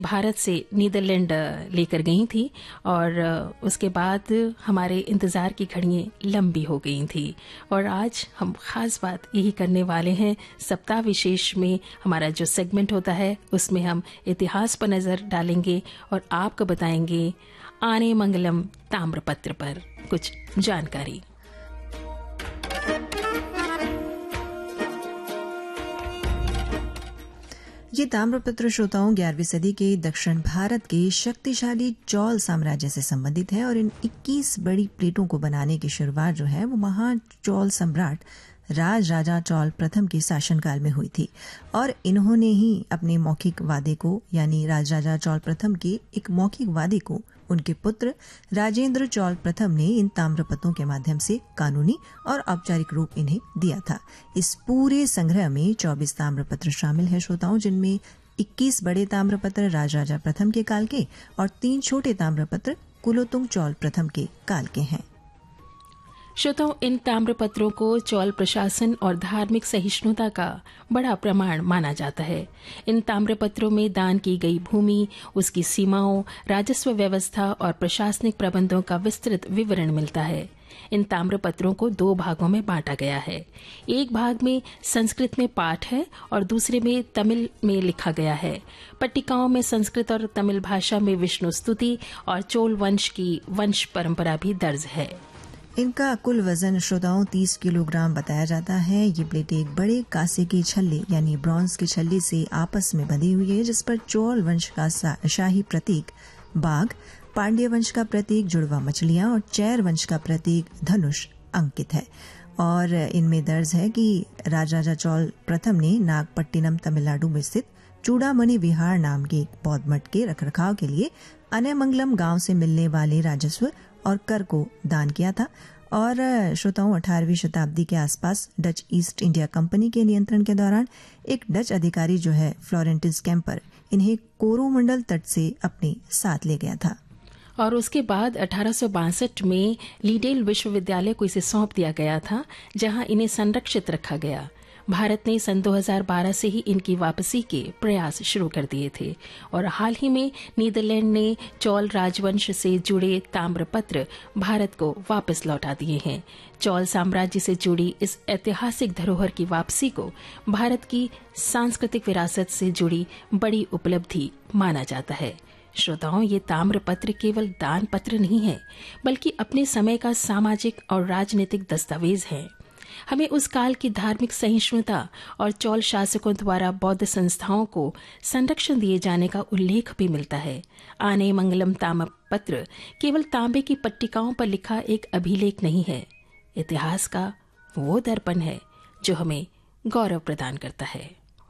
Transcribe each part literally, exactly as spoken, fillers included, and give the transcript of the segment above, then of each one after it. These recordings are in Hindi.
भारत से नीदरलैंड लेकर गई थी और उसके बाद हमारे इंतज़ार की घड़ियाँ लंबी हो गई थी और आज हम ख़ास बात यही करने वाले हैं। सप्ताह विशेष में हमारा जो सेगमेंट होता है उसमें हम इतिहास पर नज़र डालेंगे और आपको बताएंगे आने मंगलम ताम्रपत्र पर कुछ जानकारी। ये ताम्रपत्र श्रोताओं ग्यारहवीं सदी के दक्षिण भारत के शक्तिशाली चोल साम्राज्य से संबंधित है और इन इक्कीस बड़ी प्लेटों को बनाने की शुरुआत जो है वो महान चोल सम्राट राज राजा चोल प्रथम के शासनकाल में हुई थी और इन्होंने ही अपने मौखिक वादे को यानी राज राजा चोल प्रथम के एक मौखिक वादे को उनके पुत्र राजेंद्र चोल प्रथम ने इन ताम्रपत्रों के माध्यम से कानूनी और औपचारिक रूप इन्हें दिया था। इस पूरे संग्रह में चौबीस ताम्रपत्र शामिल है श्रोताओं, जिनमें इक्कीस बड़े ताम्रपत्र राज राजा प्रथम के काल के और तीन छोटे ताम्रपत्र कुलोतुंग चोल प्रथम के काल के हैं। श्रोताओं, इन ताम्रपत्रों को चोल प्रशासन और धार्मिक सहिष्णुता का बड़ा प्रमाण माना जाता है। इन ताम्रपत्रों में दान की गई भूमि, उसकी सीमाओं, राजस्व व्यवस्था और प्रशासनिक प्रबंधों का विस्तृत विवरण मिलता है। इन ताम्रपत्रों को दो भागों में बांटा गया है। एक भाग में संस्कृत में पाठ है और दूसरे में तमिल में लिखा गया है। पट्टिकाओं में संस्कृत और तमिल भाषा में विष्णु स्तुति और चोल वंश की वंश परंपरा भी दर्ज है। इनका कुल वजन श्रोताओं तीस किलोग्राम बताया जाता है। ये प्लेटें एक बड़े कांसे के छल्ले यानी ब्रॉन्ज के छल्ले से आपस में बंधी हुई है, जिस पर चोल वंश का शाही प्रतीक बाघ, पांड्य वंश का प्रतीक जुड़वा मछलियां और चैर वंश का प्रतीक धनुष अंकित है। और इनमें दर्ज है कि राजराजा चोल प्रथम ने नागपट्टिनम तमिलनाडु में स्थित चूड़ामणि विहार नाम के एक बौद्ध मठ के रखरखाव के लिए अनेमंगलम गांव से मिलने वाले राजस्व और कर को दान किया था। और श्रोताओं अठारहवीं शताब्दी के आसपास डच ईस्ट इंडिया कंपनी के नियंत्रण के दौरान एक डच अधिकारी जो है फ्लोरेंटिस कैंपर इन्हें कोरोमंडल तट से अपने साथ ले गया था और उसके बाद अठारह सौ बासठ में लीडेल विश्वविद्यालय को इसे सौंप दिया गया था, जहां इन्हें संरक्षित रखा गया। भारत ने सन दो हज़ार बारह से ही इनकी वापसी के प्रयास शुरू कर दिए थे और हाल ही में नीदरलैंड ने चोल राजवंश से जुड़े ताम्रपत्र भारत को वापस लौटा दिए हैं। चोल साम्राज्य से जुड़ी इस ऐतिहासिक धरोहर की वापसी को भारत की सांस्कृतिक विरासत से जुड़ी बड़ी उपलब्धि माना जाता है। श्रोताओं, ये ताम्रपत्र केवल दान पत्र नहीं है, बल्कि अपने समय का सामाजिक और राजनीतिक दस्तावेज है। हमें उस काल की धार्मिक सहिष्णुता और चोल शासकों द्वारा बौद्ध संस्थाओं को संरक्षण दिए जाने का उल्लेख भी मिलता है। आने मंगलम ताम्रपत्र केवल तांबे की पट्टिकाओं पर लिखा एक अभिलेख नहीं है, इतिहास का वो दर्पण है जो हमें गौरव प्रदान करता है।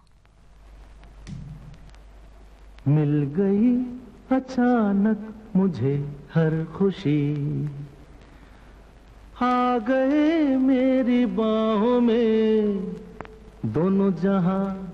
मिल गई अचानक मुझे हर खुशी, आ गए मेरी बाहों में दोनों जहां